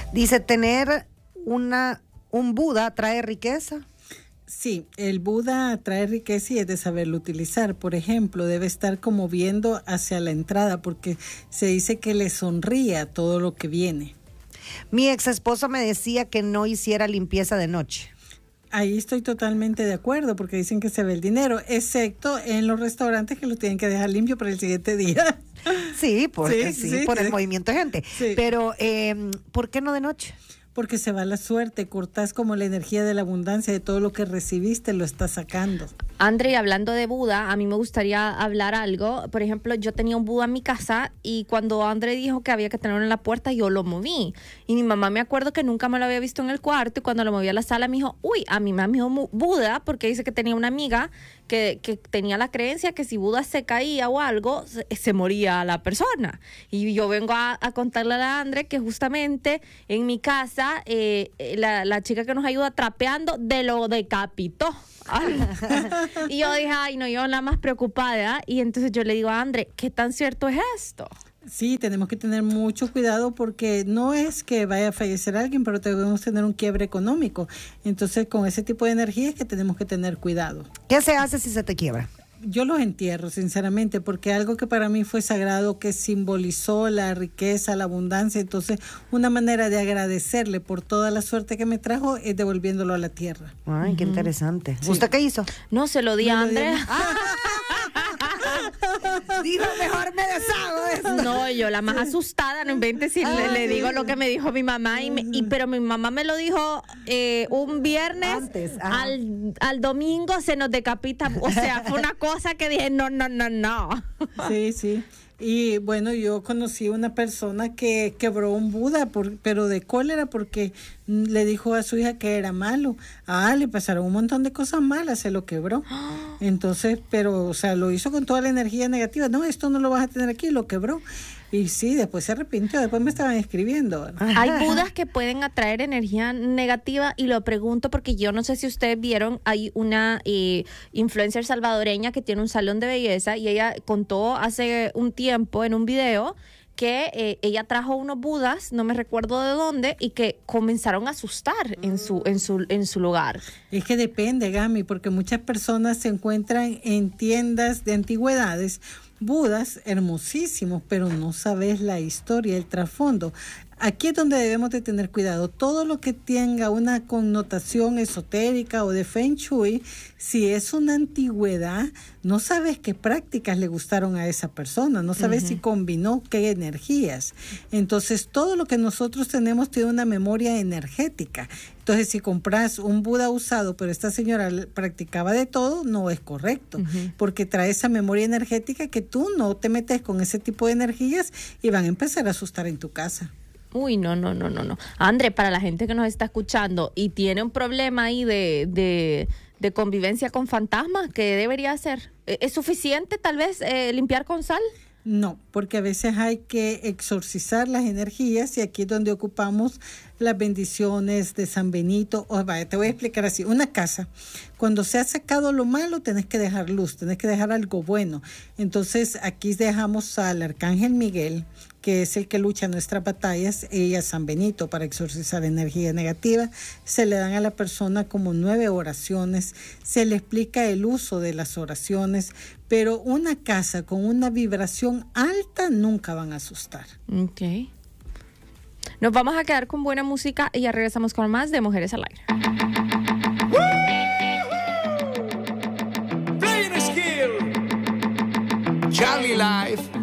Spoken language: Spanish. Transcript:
Dice, tener un Buda trae riqueza. Sí, el Buda trae riqueza y es de saberlo utilizar. Por ejemplo, debe estar como viendo hacia la entrada porque se dice que le sonríe a todo lo que viene. Mi ex esposo me decía que no hiciera limpieza de noche. Ahí estoy totalmente de acuerdo porque dicen que se ve el dinero, excepto en los restaurantes que lo tienen que dejar limpio para el siguiente día. Sí, porque sí, por el movimiento de gente. Sí. Pero, ¿por qué no de noche? Porque se va la suerte, cortas como la energía de la abundancia, de todo lo que recibiste, lo estás sacando. André, hablando de Buda, a mí me gustaría hablar algo. Por ejemplo, yo tenía un Buda en mi casa y cuando André dijo que había que tenerlo en la puerta, yo lo moví. Y mi mamá me acuerdo que nunca me lo había visto en el cuarto y cuando lo moví a la sala me dijo, uy, a mí me dijo Buda porque dice que tenía una amiga que tenía la creencia que si Buda se caía o algo, se moría la persona. Y yo vengo a contarle a André que justamente en mi casa la chica que nos ayuda trapeando lo decapitó. Y yo dije, ay no, yo la más preocupada. Y entonces yo le digo a André, ¿qué tan cierto es esto? Sí, tenemos que tener mucho cuidado porque no es que vaya a fallecer alguien, pero debemos tener un quiebre económico. Entonces, con ese tipo de energía es que tenemos que tener cuidado. ¿Qué se hace si se te quiebra? Yo los entierro, sinceramente, porque algo que para mí fue sagrado, que simbolizó la riqueza, la abundancia, entonces una manera de agradecerle por toda la suerte que me trajo es devolviéndolo a la tierra. Ay, qué interesante. Sí. ¿Usted qué hizo? No, se lo di a André. Dijo, mejor me deshago de eso. No, yo la más asustada, no inventes si le digo lo que me dijo mi mamá, pero mi mamá me lo dijo un viernes. Antes, al domingo se nos decapita, o sea, fue una cosa que dije, no. Sí, sí. Y bueno, yo conocí una persona que quebró un Buda, pero de cólera, porque le dijo a su hija que era malo. Le pasaron un montón de cosas malas, se lo quebró. Entonces, pero, o sea, lo hizo con toda la energía negativa. No, esto no lo vas a tener aquí, lo quebró. Y sí, después se arrepintió, después me estaban escribiendo. Hay Budas que pueden atraer energía negativa y lo pregunto porque yo no sé si ustedes vieron, hay una influencer salvadoreña que tiene un salón de belleza y ella contó hace un tiempo en un video que ella trajo unos Budas, no me recuerdo de dónde, y que comenzaron a asustar en su lugar. Es que depende, Gami, porque muchas personas se encuentran en tiendas de antigüedades Budas hermosísimos, pero no sabes la historia, el trasfondo. Aquí es donde debemos de tener cuidado. Todo lo que tenga una connotación esotérica o de Feng Shui, si es una antigüedad, no sabes qué prácticas le gustaron a esa persona, no sabes si combinó qué energías. Entonces, todo lo que nosotros tenemos tiene una memoria energética. Entonces, si compras un Buda usado, pero esta señora practicaba de todo, no es correcto, porque trae esa memoria energética que tú no te metes con ese tipo de energías y van a empezar a asustar en tu casa. Uy, no. André, para la gente que nos está escuchando y tiene un problema ahí de convivencia con fantasmas, ¿qué debería hacer? ¿Es suficiente tal vez limpiar con sal? No, porque a veces hay que exorcizar las energías y aquí es donde ocupamos las bendiciones de San Benito. Te voy a explicar así. Una casa, cuando se ha sacado lo malo, tenés que dejar luz, tenés que dejar algo bueno. Entonces, aquí dejamos al Arcángel Miguel, que es el que lucha nuestras batallas, y a San Benito para exorcizar energía negativa. Se le dan a la persona como 9 oraciones, se le explica el uso de las oraciones, pero una casa con una vibración alta nunca van a asustar. Ok. Nos vamos a quedar con buena música y ya regresamos con más de Mujeres al Aire. Playing a skill. Jolly Life.